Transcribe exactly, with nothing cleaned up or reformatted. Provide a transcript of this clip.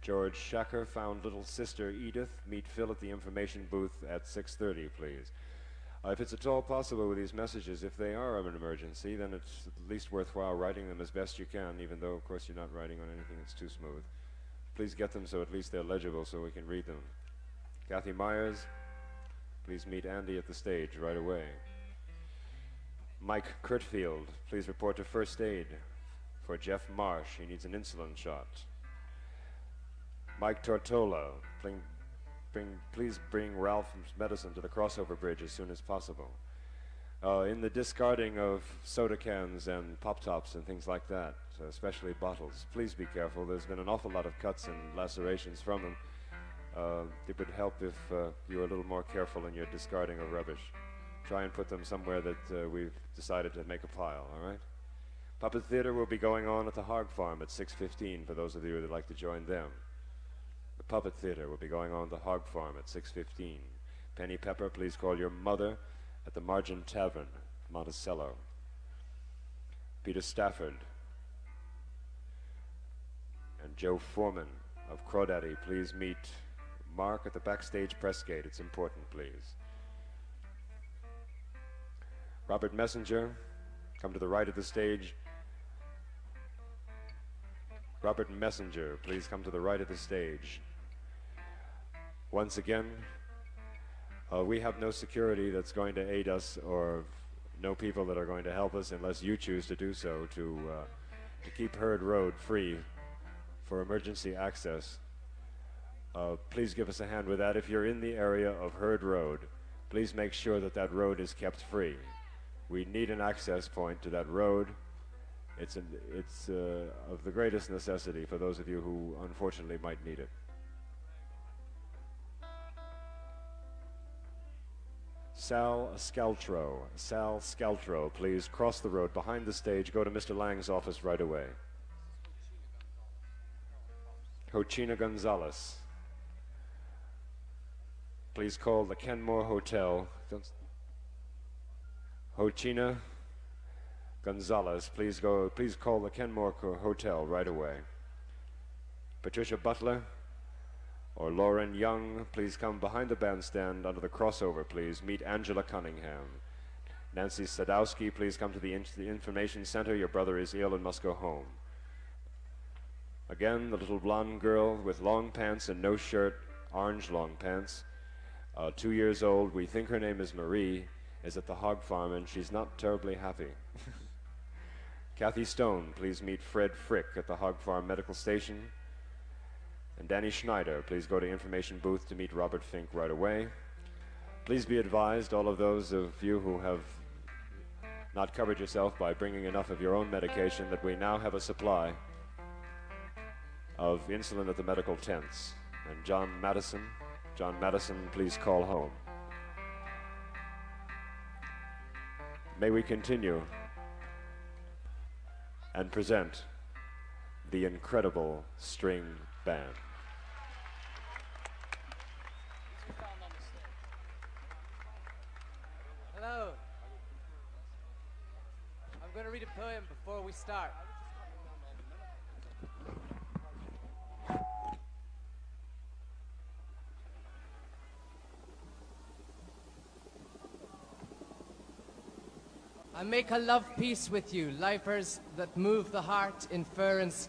George Shacker found little sister Edith. Meet Phil at the information booth at six thirty, please. Uh, if it's at all possible with these messages, if they are of an emergency, then it's at least worthwhile writing them as best you can, even though, of course, you're not writing on anything that's too smooth. Please get them so at least they're legible so we can read them. Kathy Myers, please meet Andy at the stage right away. Mike Critfield, please report to first aid for Jeff Marsh. He needs an insulin shot. Mike Tortola, bring, bring, please bring Ralph's medicine to the crossover bridge as soon as possible. Uh, in the discarding of soda cans and pop-tops and things like that, especially bottles, please be careful. There's been an awful lot of cuts and lacerations from them. Uh, it would help if uh, you were a little more careful in your discarding of rubbish. Try and put them somewhere that uh, we've decided to make a pile, all right? Puppet Theater will be going on at the Hog Farm at six fifteen for those of you that would like to join them. The Puppet Theater will be going on at the Hog Farm at six fifteen. Penny Pepper, please call your mother at the Margin Tavern, Monticello. Peter Stafford and Joe Foreman of Crawdaddy, please meet Mark at the backstage press gate. It's important, please. Robert Messenger, come to the right of the stage. Robert Messenger, please come to the right of the stage. Once again, uh, we have no security that's going to aid us or no people that are going to help us unless you choose to do so to, uh, to keep Herd Road free for emergency access. Uh, please give us a hand with that. If you're in the area of Herd Road, please make sure that that road is kept free. We need an access point to that road. It's, an, it's uh, of the greatest necessity for those of you who unfortunately might need it. Sal Scaltro, Sal Scaltro, please cross the road behind the stage. Go to Mister Lang's office right away. Hochina Gonzalez, please call the Kenmore Hotel. Hochina Gonzalez, please go. Please call the Kenmore Hotel right away. Patricia Butler or Lauren Young, please come behind the bandstand under the crossover, please. Meet Angela Cunningham. Nancy Sadowski, please come to the, in the information center. Your brother is ill and must go home. Again, the little blonde girl with long pants and no shirt, orange long pants, uh, two years old. We think her name is Marie, is at the Hog Farm, and she's not terribly happy. Kathy Stone, please meet Fred Frick at the Hog Farm Medical Station. And Danny Schneider, please go to information booth to meet Robert Fink right away. Please be advised, all of those of you who have not covered yourself by bringing enough of your own medication, that we now have a supply of insulin at the medical tents. And John Madison, John Madison, please call home. May we continue and present the incredible string band. Hello. I'm going to read a poem before we start. I make a love peace with you, lifers that move the heart in fur and skin.